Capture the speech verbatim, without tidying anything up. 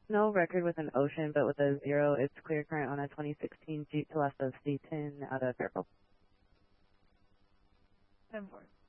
No record with an Ocean, but with a zero, it's clear current on a twenty sixteen Jeep Talesta C ten out of Fairfield. ten four.